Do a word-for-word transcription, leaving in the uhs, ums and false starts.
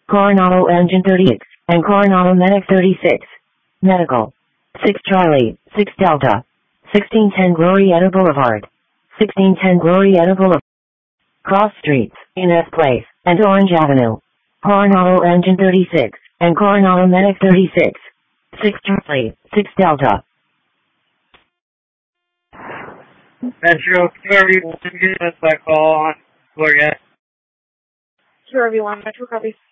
Coronado Engine thirty-six, and Coronado Medic thirty-six. Medical. six Charlie, six Delta. sixteen ten Glorieta Boulevard. sixteen ten Glorieta Boulevard. Cross Streets, Inez Place, and Orange Avenue. Coronado Engine thirty-six, and Coronado Medic thirty-six. six Charlie, six Delta. Metro, two everyone, get us that call on Glorieta. two everyone, Metro copy.